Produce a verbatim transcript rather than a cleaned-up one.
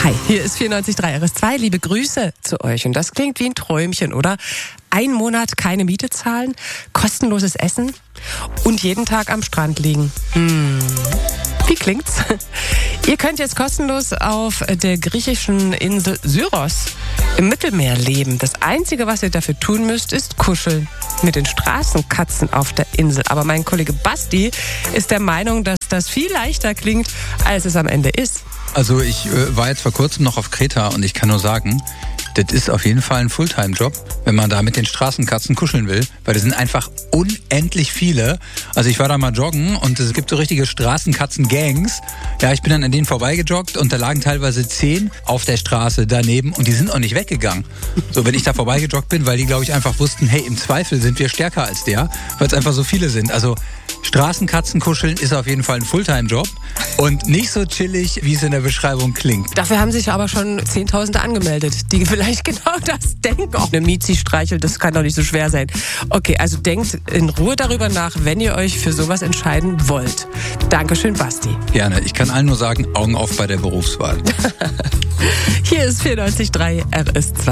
Hi, hier ist vierundneunzig Komma drei R S zwei. Liebe Grüße zu euch. Und das klingt wie ein Träumchen, oder? Ein Monat keine Miete zahlen, kostenloses Essen und jeden Tag am Strand liegen. Hm. Wie klingt's? Ihr könnt jetzt kostenlos auf der griechischen Insel Syros im Mittelmeer leben. Das Einzige, was ihr dafür tun müsst, ist kuscheln mit den Straßenkatzen auf der Insel. Aber mein Kollege Basti ist der Meinung, dass das viel leichter klingt, als es am Ende ist. Also ich äh, war jetzt vor kurzem noch auf Kreta und ich kann nur sagen, das ist auf jeden Fall ein Fulltime-Job, wenn man da mit den Straßenkatzen kuscheln will, weil das sind einfach unendlich viele. Also ich war da mal joggen und es gibt so richtige Straßenkatzen-Gangs. Ja, ich bin dann an denen vorbeigejoggt und da lagen teilweise zehn auf der Straße daneben und die sind auch nicht weggegangen. So, wenn ich da vorbeigejoggt bin, weil die, glaube ich, einfach wussten, hey, im Zweifel sind wir stärker als der, weil es einfach so viele sind. Also Straßenkatzen kuscheln ist auf jeden Fall ein Fulltime-Job und nicht so chillig, wie es in der Beschreibung klingt. Dafür haben sich aber schon Zehntausende angemeldet, die vielleicht genau das denken. Auch eine Miezi streichelt, das kann doch nicht so schwer sein. Okay, also denkt in Ruhe darüber nach, wenn ihr euch für sowas entscheiden wollt. Dankeschön, Basti. Gerne. Ich kann allen nur sagen, Augen auf bei der Berufswahl. Hier ist vierundneunzig Komma drei R S zwei.